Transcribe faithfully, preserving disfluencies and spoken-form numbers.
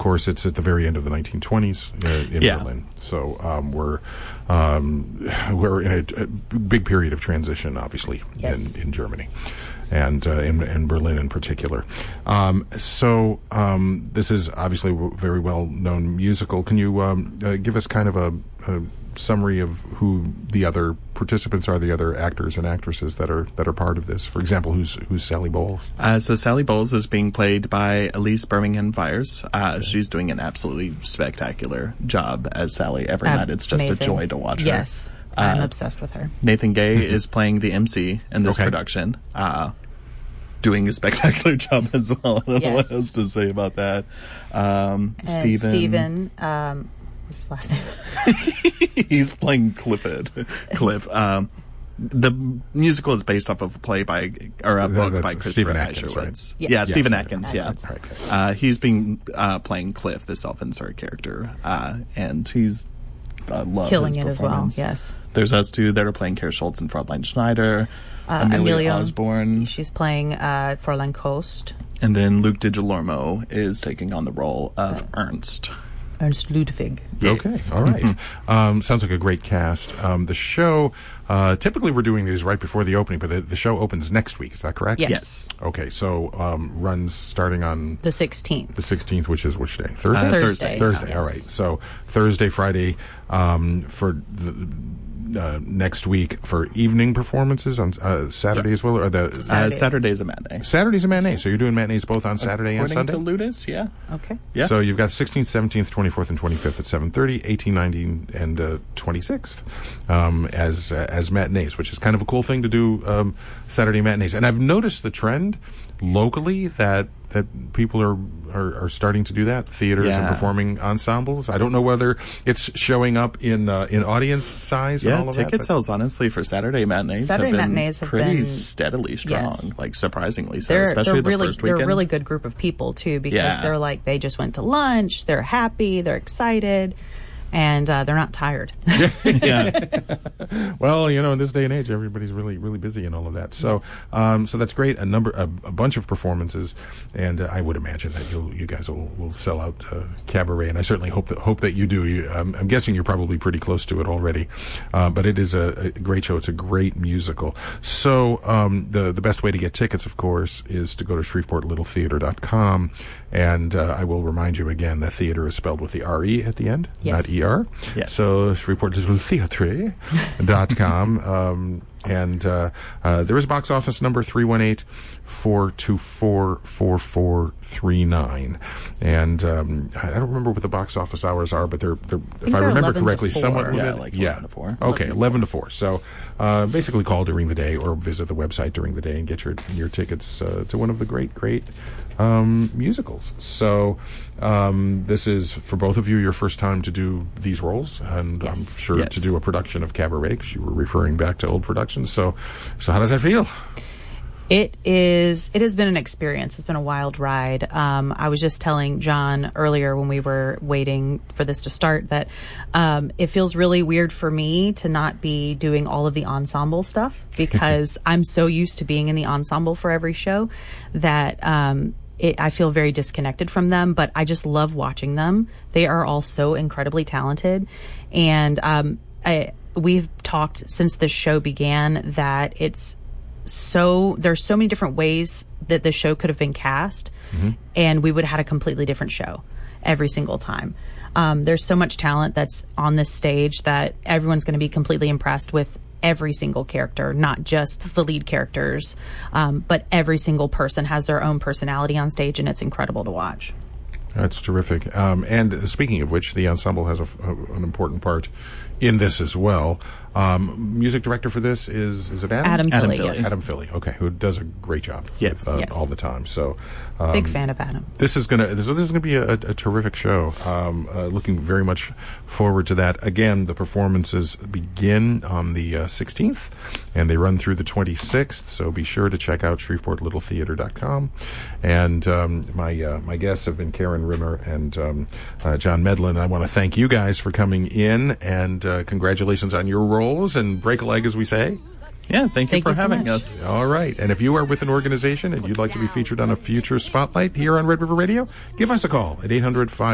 course, it's at the very end of the nineteen twenties uh, in yeah. Berlin. So um, we're um, we're in a, a big period of transition, obviously, yes. in, in Germany. And uh, in, in Berlin in particular. Um, so um, this is obviously a very well-known musical. Can you um, uh, give us kind of a, a summary of who the other participants are, the other actors and actresses that are that are part of this? For example, who's who's Sally Bowles? Uh, so Sally Bowles is being played by Elise Birmingham Vyers. Uh, okay. She's doing an absolutely spectacular job as Sally every Ab- night. It's just amazing. a joy to watch her. Yes. I'm Uh, obsessed with her. Nathan Gay is playing the M C in this Okay. production, uh, doing a spectacular job as well. I don't know Yes. what else to say about that. Um, And Stephen. Stephen, um, what's his last name? He's playing Clifford. Cliff. Um, the musical is based off of a play by, or a book That's by Christopher Stephen Atkins, right? Isherwood. Yes. Yeah, Yeah, Stephen Stephen Atkins, yeah. Atkins. Okay. Uh, he's being uh, playing Cliff, the self-insert character, uh, and he's I love Killing his it as well, performance. yes. There's us two that are playing Kara Schultz and Fraulein Schneider, Uh, Amelia, Amelia Osborne, She's playing uh, Fräulein Kost. and then Luke DiGiorno is taking on the role of Ernst. Ernst Ludwig. Okay, Yes. all right. um, sounds like a great cast. Um, the show, uh, typically we're doing these right before the opening, but the, the show opens next week. Is that correct? Yes. Yes. Okay, so um, runs starting on The sixteenth. the sixteenth, which is which day? Thursday? Uh, Thursday. Thursday, Yes. all right. So Thursday, Friday, um, for the, uh, next week for evening performances on uh, Saturday Yes. as well, or the Uh, Saturdays. Saturday's a matinee. Saturday's a matinee. So you're doing matinees both on Saturday and According Sunday. to Ludus, yeah. Okay. Yeah. So you've got sixteenth, seventeenth, twenty-fourth, and twenty-fifth at seven thirty, eighteen, nineteen, and uh, twenty-sixth um, as uh, as matinees, which is kind of a cool thing to do um, Saturday matinees. And I've noticed the trend locally that that people are, are, are starting to do that, theaters and Yeah. performing ensembles. I don't know whether it's showing up in uh, in audience size and Yeah, all of ticket that. but- sales, honestly, for Saturday matinees Saturday have been matinees have pretty been- steadily strong, Yes. like surprisingly so, They're, especially they're the really, first they're weekend. a really good group of people, too, because Yeah. they're like, they just went to lunch, they're happy, they're excited, and uh, they're not tired. yeah. Well, you know, in this day and age, everybody's really, really busy and all of that. So, um, so that's great. A number, a, a bunch of performances, and uh, I would imagine that you'll, you guys will, will sell out uh, Cabaret, and I certainly hope that hope that you do. You, um, I'm guessing you're probably pretty close to it already, uh, but it is a, a great show. It's a great musical. So, um, the the best way to get tickets, of course, is to go to Shreveport Little Theater dot com, and uh, I will remind you again that theater is spelled with the R E at the end, Yes. not E R. Yes. So Shreveport Little Theatre dot com. um, and uh, uh, there is box office number three one eight, four two four, four four three nine. And um, I I don't remember what the box office hours are, but they're, they're if I they're remember eleven to correctly, four. somewhat Yeah, limited. like yeah. eleven to four. Okay, eleven to four. So uh, basically call during the day or visit the website during the day and get your your tickets uh, to one of the great, great um, musicals. So um, this is, for both of you, your first time to do these roles, and I'm Yes. sure Yes. to do a production of Cabaret, because you were referring back to old productions. So, so how does that feel? It is. It has been an experience. It's been a wild ride. Um, I was just telling John earlier when we were waiting for this to start that um, it feels really weird for me to not be doing all of the ensemble stuff because I'm so used to being in the ensemble for every show that um, it, I feel very disconnected from them. But I just love watching them. They are all so incredibly talented, and um, I, we've talked since this show began that it's. So there's so many different ways that the show could have been cast, mm-hmm. and we would have had a completely different show every single time. Um, there's so much talent that's on this stage that everyone's going to be completely impressed with every single character, not just the lead characters, um, but every single person has their own personality on stage, and it's incredible to watch. That's terrific. Um, and speaking of which, the ensemble has a, a, an important part in this as well. Um, music director for this is is it Adam? Adam, Adam Philly, Philly. yes. Adam Philly. Okay, who does a great job. Yes. with, uh, Yes. all the time. So um, Big fan of Adam. This is gonna this, this is gonna be a, a terrific show. Um, uh, looking very much forward to that. Again, the performances begin on the uh, sixteenth, and they run through the twenty-sixth. So be sure to check out Shreveport Little Theater dot com. And um, my uh, my guests have been Karen Rimmer and um, uh, John Medlin. I want to thank you guys for coming in, and uh, congratulations on your roles, and break a leg, as we say. Yeah, thank you Thank for you so having much. us. All right. And if you are with an organization and you'd like to be featured on a future spotlight here on Red River Radio, give us a call at eight hundred five